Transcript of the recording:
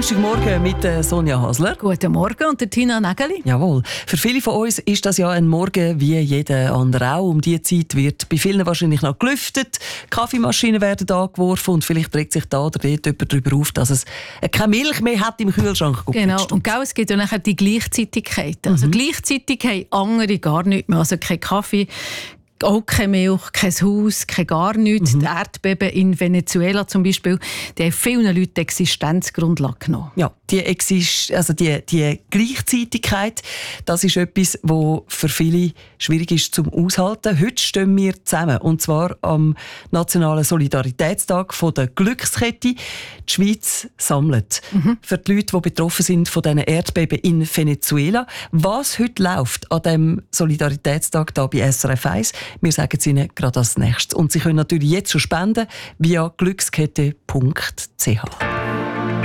Donnerstagmorgen mit Sonja Hasler. Guten Morgen und der Tina Nägeli. Jawohl. Für viele von uns ist das ja ein Morgen wie jeder andere auch. Um diese Zeit wird bei vielen wahrscheinlich noch gelüftet, Kaffeemaschinen werden angeworfen und vielleicht regt sich da oder dort jemand darüber auf, dass es keine Milch mehr hat im Kühlschrank. Genau, und es gibt ja nachher die Gleichzeitigkeit. Also gleichzeitig haben andere gar nichts mehr, also kein Kaffee, auch keine Milch, kein Haus, kein gar nichts. Die Erdbeben in Venezuela zum Beispiel, die haben vielen Leuten die Existenzgrundlage genommen. Ja, die Gleichzeitigkeit, das ist etwas, was für viele schwierig ist zum Aushalten. Heute stehen wir zusammen, und zwar am Nationalen Solidaritätstag von der Glückskette. Die Schweiz sammelt für die Leute, die betroffen sind von diesen Erdbeben in Venezuela. Was heute läuft an diesem Solidaritätstag hier bei SRF 1, wir sagen es Ihnen gerade als nächstes. Und Sie können natürlich jetzt schon spenden via glückskette.ch.